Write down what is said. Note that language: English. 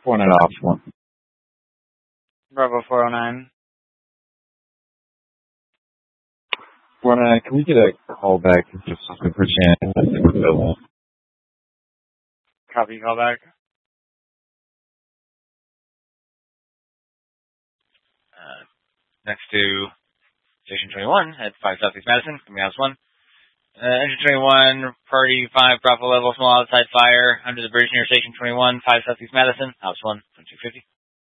409 Ops 1. Bravo 409. 409, can we get a call back to just something for Jan? Copy call back. Next to Station 21 at 5 Southeast Madison, coming House 1. Engine 21, Party 5, Bravo level, small outside fire, under the bridge near Station 21, 5 Southeast Madison, House 1, 2250.